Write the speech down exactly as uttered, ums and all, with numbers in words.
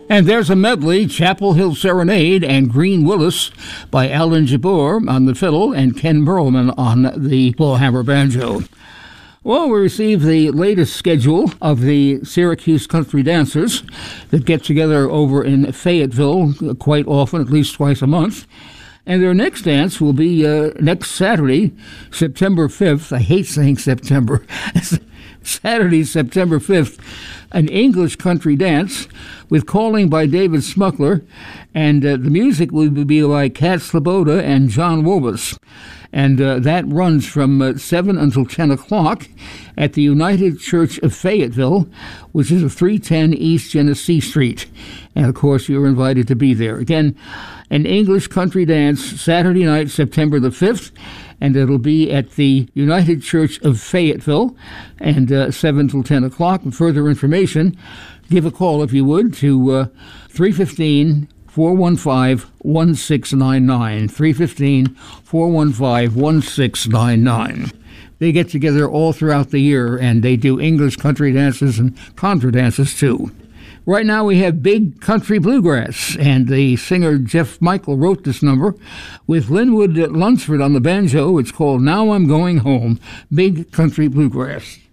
And there's a medley, Chapel Hill Serenade and Green Willis by Alan Jabbour on the fiddle and Ken Perlman on the clawhammer banjo. Well, we received the latest schedule of the Syracuse Country Dancers that get together over in Fayetteville quite often, at least twice a month. And their next dance will be uh, next Saturday, September fifth. I hate saying September. Saturday, September fifth, an English country dance with calling by David Smuckler, and uh, the music will be by Kat Sloboda and John Wobus. And uh, that runs from uh, seven until ten o'clock at the United Church of Fayetteville, which is at three ten East Genesee Street. And, of course, you're invited to be there. Again, an English country dance Saturday night, September the fifth, and it'll be at the United Church of Fayetteville, and uh, seven till ten o'clock. And further information, give a call, if you would, to uh, three one five, four one five, one six nine nine, three one five, four one five, one six nine nine. They get together all throughout the year, and they do English country dances and contra dances, too. Right now we have Big Country Bluegrass, and the singer Jeff Michael wrote this number with Linwood Lunsford on the banjo. It's called Now I'm Going Home, Big Country Bluegrass.